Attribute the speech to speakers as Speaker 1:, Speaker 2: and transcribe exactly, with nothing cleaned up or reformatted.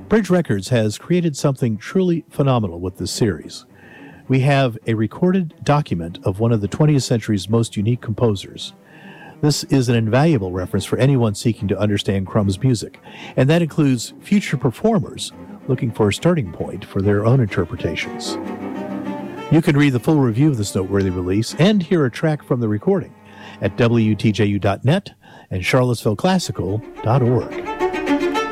Speaker 1: Bridge Records has created something truly phenomenal with this series. We have a recorded document of one of the twentieth century's most unique composers. This is an invaluable reference for anyone seeking to understand Crumb's music, and that includes future performers looking for a starting point for their own interpretations. You can read the full review of this noteworthy release and hear a track from the recording at W T J U dot net and Charlottesville Classical dot org.